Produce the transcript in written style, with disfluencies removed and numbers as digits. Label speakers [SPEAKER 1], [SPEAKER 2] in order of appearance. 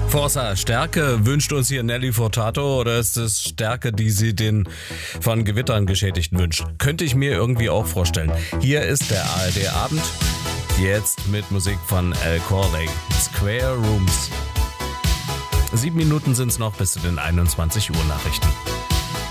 [SPEAKER 1] Forza, Stärke wünscht uns hier Nelly Furtado oder ist es Stärke, die sie den von Gewittern Geschädigten wünscht? Könnte ich mir irgendwie auch vorstellen. Hier ist der ARD-Abend, jetzt mit Musik von El Corey, Square Rooms. 7 Minuten sind es noch bis zu den 21 Uhr Nachrichten.